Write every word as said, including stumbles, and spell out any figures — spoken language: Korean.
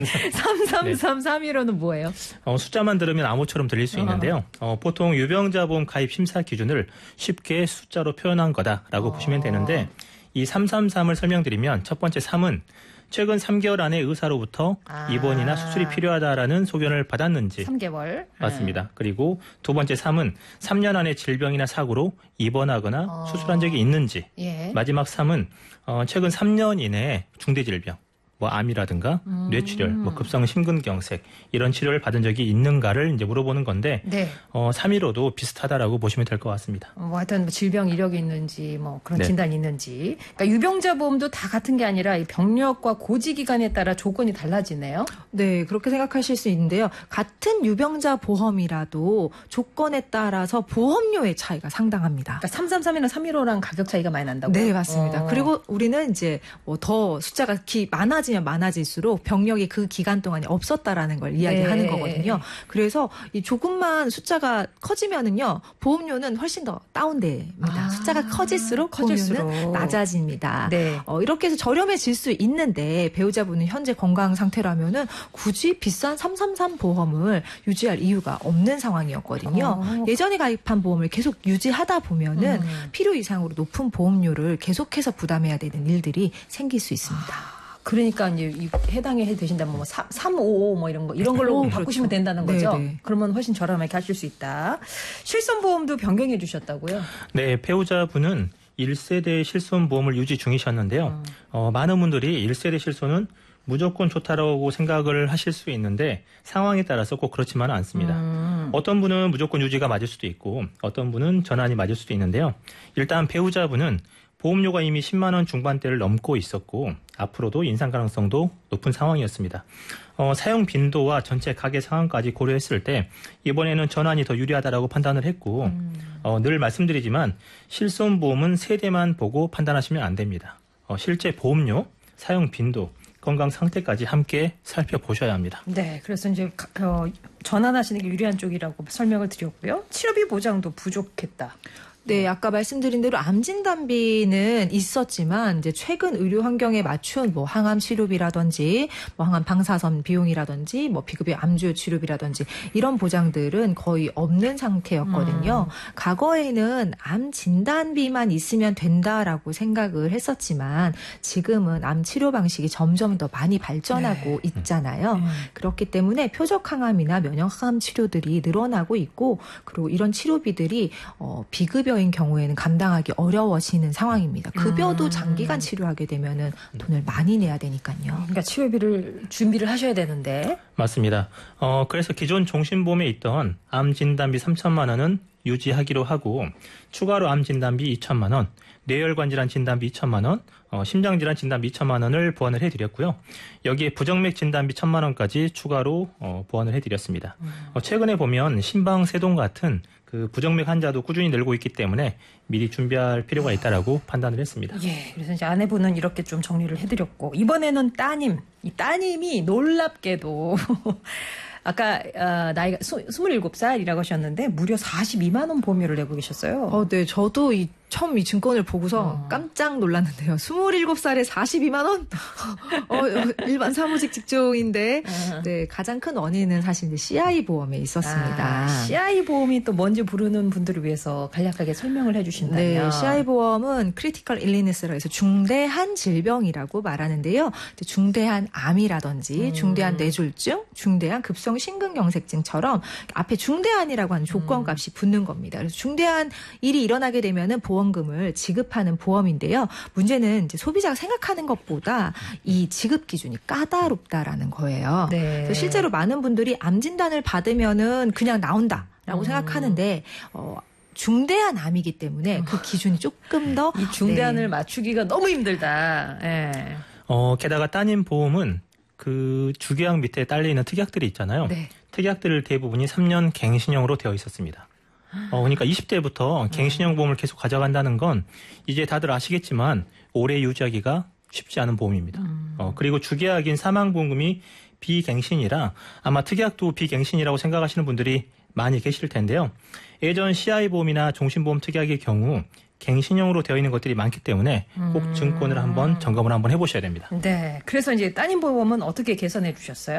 삼삼삼삼일오는 뭐예요? 어, 숫자만 들으면 암호처럼 들릴 수 있는데요. 어, 보통 유병자 보험 가입 심사 기준을 쉽게 숫자로 표현한 거다라고 어. 보시면 되는데 이 삼삼삼을 설명드리면 첫 번째 삼은 최근 삼 개월 안에 의사로부터 아. 입원이나 수술이 필요하다라는 소견을 받았는지. 삼 개월. 맞습니다. 네. 그리고 두 번째 삼은 삼 년 안에 질병이나 사고로 입원하거나 어. 수술한 적이 있는지. 예. 마지막 삼은 어, 최근 삼 년 이내에 중대질병. 뭐 암이라든가 음. 뇌출혈, 뭐 급성 심근경색 이런 치료를 받은 적이 있는가를 이제 물어보는 건데 네. 어, 삼일오도 비슷하다라고 보시면 될 것 같습니다. 뭐 하여튼 질병 이력이 있는지 뭐 그런 네. 진단이 있는지. 그러니까 유병자 보험도 다 같은 게 아니라 이 병력과 고지 기간에 따라 조건이 달라지네요. 네, 그렇게 생각하실 수 있는데요. 같은 유병자 보험이라도 조건에 따라서 보험료의 차이가 상당합니다. 그러니까 삼삼삼이랑 삼일오랑 가격 차이가 많이 난다고요? 네, 맞습니다. 어. 그리고 우리는 이제 뭐 더 숫자가 기, 많아지 많아질수록 병력이 그 기간 동안에 없었다라는 걸 이야기하는 네. 거거든요. 그래서 이 조금만 숫자가 커지면은요 보험료는 훨씬 더 다운됩니다. 아, 숫자가 커질수록, 커질수록 보험료는 낮아집니다. 네. 어, 이렇게 해서 저렴해질 수 있는데 배우자분은 현재 건강 상태라면은 굳이 비싼 삼삼삼 보험을 유지할 이유가 없는 상황이었거든요. 어. 예전에 가입한 보험을 계속 유지하다 보면은 음. 필요 이상으로 높은 보험료를 계속해서 부담해야 되는 일들이 생길 수 있습니다. 아. 그러니까 이제 해당이 되신다면 뭐 삼오오 뭐 이런 거 이런 걸로 오, 바꾸시면 그렇죠. 된다는 거죠. 네네. 그러면 훨씬 저렴하게 하실 수 있다. 실손보험도 변경해 주셨다고요? 네, 배우자분은 일 세대 실손보험을 유지 중이셨는데요. 음. 어, 많은 분들이 일 세대 실손은 무조건 좋다라고 생각을 하실 수 있는데 상황에 따라서 꼭 그렇지만은 않습니다. 음. 어떤 분은 무조건 유지가 맞을 수도 있고 어떤 분은 전환이 맞을 수도 있는데요. 일단 배우자분은 보험료가 이미 십만 원 중반대를 넘고 있었고 앞으로도 인상 가능성도 높은 상황이었습니다. 어, 사용 빈도와 전체 가계 상황까지 고려했을 때 이번에는 전환이 더 유리하다라고 판단을 했고 음. 어, 늘 말씀드리지만 실손보험은 세대만 보고 판단하시면 안 됩니다. 어, 실제 보험료, 사용 빈도, 건강 상태까지 함께 살펴보셔야 합니다. 네, 그래서 이제 어, 전환하시는 게 유리한 쪽이라고 설명을 드렸고요. 치료비 보장도 부족했다. 네, 아까 말씀드린 대로 암 진단비는 있었지만 이제 최근 의료 환경에 맞춘 뭐 항암 치료비라든지 뭐 항암 방사선 비용이라든지 뭐 비급여 암주 치료비라든지 이런 보장들은 거의 없는 상태였거든요. 음. 과거에는 암 진단비만 있으면 된다라고 생각을 했었지만 지금은 암 치료 방식이 점점 더 많이 발전하고 네. 있잖아요. 네. 그렇기 때문에 표적 항암이나 면역 항암 치료들이 늘어나고 있고 그리고 이런 치료비들이 어, 비급여 인 경우에는 감당하기 어려워지는 상황입니다. 급여도 장기간 치료하게 되면은 돈을 많이 내야 되니까요. 그러니까 치료비를 준비를 하셔야 되는데. 맞습니다. 어, 그래서 기존 종신보험에 있던 암 진단비 삼천만 원은 유지하기로 하고 추가로 암 진단비 이천만 원, 뇌혈관 질환 진단비 이천만 원, 어, 심장질환 진단비 이천만 원을 보완을 해드렸고요. 여기에 부정맥 진단비 천만 원까지 추가로 어, 보완을 해드렸습니다. 음. 어, 최근에 보면 심방세동 같은 그 부정맥 환자도 꾸준히 늘고 있기 때문에 미리 준비할 필요가 있다라고 판단을 했습니다. 예, 그래서 이제 아내분은 이렇게 좀 정리를 해드렸고 이번에는 따님, 이 따님이 놀랍게도 아까 어, 나이가 스물일곱 살이라고 하셨는데 무려 사십이만 원 보험료를 내고 계셨어요. 어, 네, 저도 이 처음 이 증권을 보고서 어. 깜짝 놀랐는데요. 스물일곱 살에 사십이만 원? 어, 일반 사무직 직종인데, 어. 네, 가장 큰 원인은 사실 이제 씨아이 보험에 있었습니다. 아, 씨아이 보험이 또 뭔지 모르는 분들을 위해서 간략하게 설명을 해주신다면. 네, 씨아이 보험은 크리티컬 일리니스라고 해서 중대한 질병이라고 말하는데요. 중대한 암이라든지, 음. 중대한 뇌졸중, 중대한 급성 심근경색증처럼 앞에 중대한이라고 하는 조건값이 음. 붙는 겁니다. 그래서 중대한 일이 일어나게 되면은 보험 보험금을 지급하는 보험인데요. 문제는 이제 소비자가 생각하는 것보다 이 지급 기준이 까다롭다라는 거예요. 네. 그래서 실제로 많은 분들이 암 진단을 받으면은 그냥 나온다라고 음. 생각하는데 어, 중대한 암이기 때문에 그 기준이 조금 더 이 중대한을 네. 맞추기가 너무 힘들다. 네. 어, 게다가 따님 보험은 그 주계약 밑에 딸려 있는 특약들이 있잖아요. 네. 특약들 대부분이 삼 년 갱신형으로 되어 있었습니다. 어, 그러니까 이십 대부터 갱신형 보험을 계속 가져간다는 건 이제 다들 아시겠지만 오래 유지하기가 쉽지 않은 보험입니다. 음. 어, 그리고 주계약인 사망보험금이 비갱신이라 아마 특약도 비갱신이라고 생각하시는 분들이 많이 계실 텐데요. 예전 씨아이 보험이나 종신보험 특약의 경우 갱신형으로 되어 있는 것들이 많기 때문에 꼭 증권을 한번 점검을 한번 해보셔야 됩니다. 네, 그래서 이제 따님 보험은 어떻게 개선해 주셨어요?